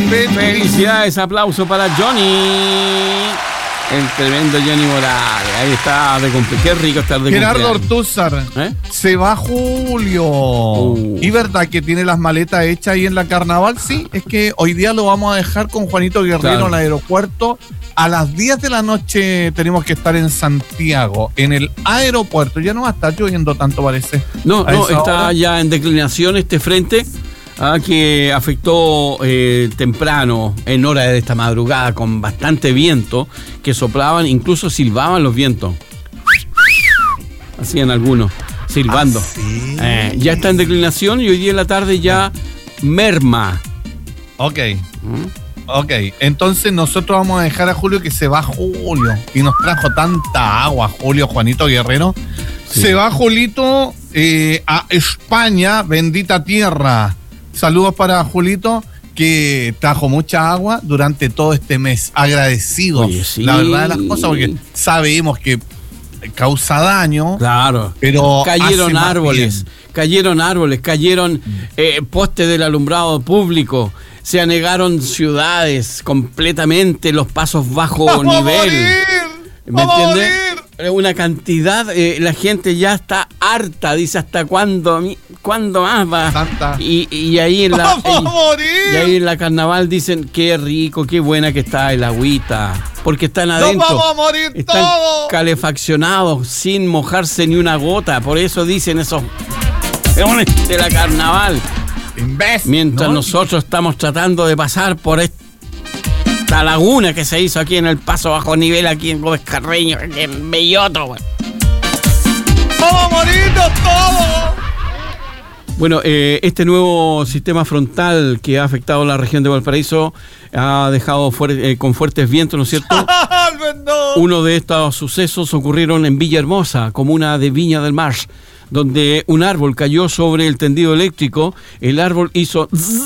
Felicidades, aplauso para Johnny. El tremendo Johnny Morales. Ahí está, qué rico estar de Gerardo cumpleaños. Ortúzar, se va Julio. ¿Y verdad que tiene las maletas hechas ahí en la Carnaval? Sí, es que hoy día lo vamos a dejar con Juanito Guerrero en el aeropuerto. A las 10 de la noche tenemos que estar en Santiago, en el aeropuerto. Ya no va a estar lloviendo tanto, parece. No, está ya en declinación este frente que afectó temprano, en hora de esta madrugada, con bastante viento, que soplaban, incluso silbaban los vientos. Hacían algunos, silbando. ¿Sí? Ya está en declinación y hoy día en la tarde ya merma. Ok. Ok, entonces nosotros vamos a dejar a Julio, que se va Julio. Y nos trajo tanta agua, Julio, Juanito Guerrero. Sí. Se va Julito a España, bendita tierra. Saludos para Julito, que trajo mucha agua durante todo este mes. Agradecidos, oye, sí, la verdad de las cosas, porque sabemos que causa daño. Claro, pero cayeron árboles, cayeron postes del alumbrado público. Se anegaron ciudades completamente, los pasos bajo nivel. ¿Me entiendes? Una cantidad, la gente ya está harta, dice, ¿hasta cuándo más va? Y ahí en la Carnaval dicen, qué rico, qué buena que está el agüita, porque están adentro. ¡Nos vamos a morir están todos! Calefaccionados, sin mojarse ni una gota, por eso dicen esos de la Carnaval. Mientras nosotros estamos tratando de pasar por esta laguna que se hizo aquí en el paso bajo nivel, aquí en Gómez Carreño, en Belloto. ¡Vamos a morirnos todos! Bueno, este nuevo sistema frontal que ha afectado la región de Valparaíso ha dejado con fuertes vientos, ¿no es cierto? Uno de estos sucesos ocurrieron en Villahermosa, comuna de Viña del Mar, donde un árbol cayó sobre el tendido eléctrico. El árbol hizo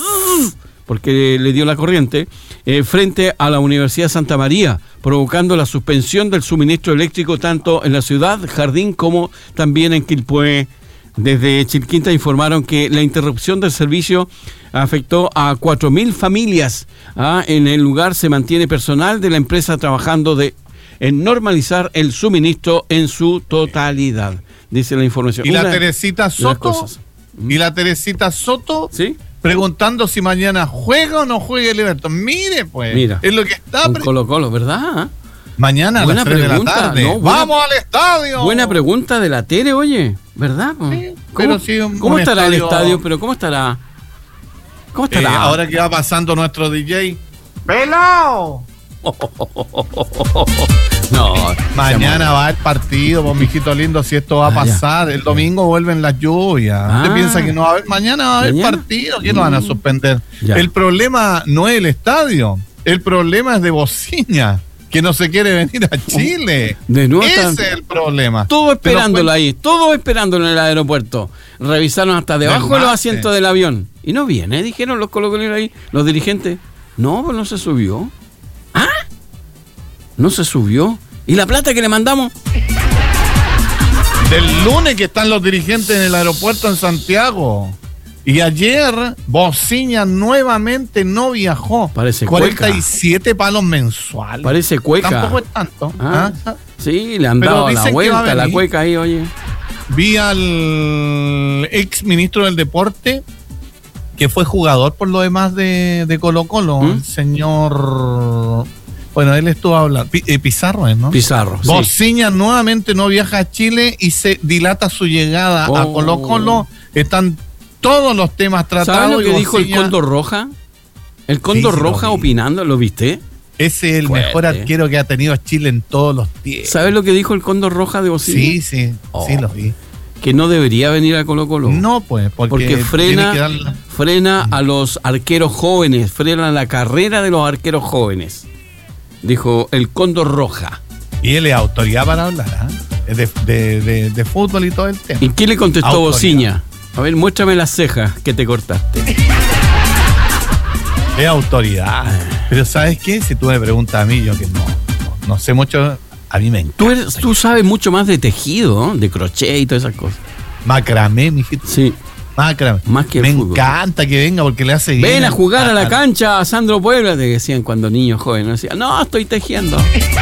porque le dio la corriente frente a la Universidad Santa María, provocando la suspensión del suministro eléctrico tanto en la ciudad, Jardín, como también en Quilpué. Desde Chilquinta informaron que la interrupción del servicio afectó a 4.000 familias. En el lugar se mantiene personal de la empresa trabajando en normalizar el suministro en su totalidad, dice la información. ¿Y la Teresita Soto? ¿Y la Teresita Soto? ¿Sí? Preguntando si mañana juega o no juega el Everton. Mire, pues. Mira, es lo que está. Colo-Colo, ¿verdad? Mañana a las 3 de la tarde. No, ¡vamos al estadio! Buena pregunta de la Tere, oye. ¿Verdad? Sí, ¿Cómo estará el estadio? ¿Pero cómo estará? ¿Cómo estará? Ahora que va pasando nuestro DJ. ¡Pelao! No, mañana va el partido, pues, mijito lindo, si esto va a pasar. El domingo vuelven las lluvias. ¿Usted piensa que no va a haber? Mañana va a haber partido. ¿Qué lo van a suspender? Ya. El problema no es el estadio. El problema es de Bociña, que no se quiere venir a Chile. De nuevo ese es el problema. Todo esperándolo ahí, todo esperándolo en el aeropuerto. Revisaron hasta debajo de los asientos del avión. Y no viene, dijeron los colocolinos ahí, los dirigentes. No, pues no se subió. No se subió. ¿Y la plata que le mandamos? Del lunes que están los dirigentes en el aeropuerto en Santiago. Y ayer Bociña nuevamente no viajó. Parece 47 cueca. Palos mensuales. Parece cueca. Tampoco es tanto. Sí, le han dado la vuelta a la cueca ahí, oye. Vi al ex ministro del deporte, que fue jugador por lo demás de Colo-Colo, el señor... Bueno, él estuvo hablando. Pizarro, ¿no? Pizarro. Bociña nuevamente no viaja a Chile y se dilata su llegada a Colo-Colo. Están todos los temas tratados. ¿Sabes lo que dijo el Cóndor Roja? El Cóndor Roja opinando, ¿lo viste? Ese es el mejor arquero que ha tenido Chile en todos los tiempos. ¿Sabes lo que dijo el Cóndor Roja de Bociña? Sí, lo vi. Que no debería venir a Colo-Colo. No, pues, porque frena a los arqueros jóvenes, frena la carrera de los arqueros jóvenes. Dijo el Cóndor Roja. Y él es autoridad para hablar, de fútbol y todo el tema. ¿Y qué le contestó Bociña? A ver, muéstrame las cejas que te cortaste. Es autoridad. Pero ¿sabes qué? Si tú me preguntas a mí, yo que no sé mucho, a mí me encanta. Tú sabes mucho más de tejido, de crochet y todas esas cosas. Macramé, mijito. Sí. Macramé. Más que el me fútbol. encanta que venga porque le hace bien. Ven a jugar a la cancha a Sandro Puebla, te decían cuando niños jóvenes. Decían, no, estoy tejiendo.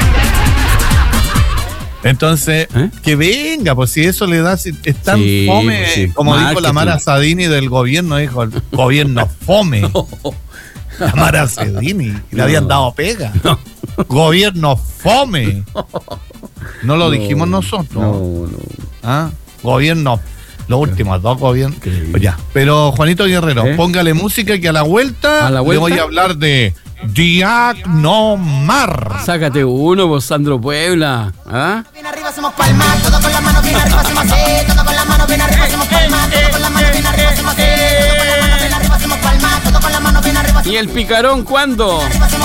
Entonces, que venga, pues si eso le da, si es tan fome, sí. como dijo la Mara Sadini del gobierno, dijo el gobierno fome. La Mara Sadini, le habían dado pega. No. Gobierno fome. No lo dijimos nosotros. No. ¿Ah? Gobierno, los últimos dos gobiernos. Increíble. Ya. Pero Juanito Guerrero, póngale música que a la vuelta le voy a hablar de Diagnomar. Sácate uno, vos, Sandro Puebla. ¿Ah? Bien arriba hacemos palmas, todo con las manos bien arriba hacemos así, todo con las manos bien arriba hacemos palmas, todo con las manos bien arriba hacemos así, todo con las manos bien arriba hacemos palmas, todo con las manos bien arriba. ¿Y el picarón cuándo?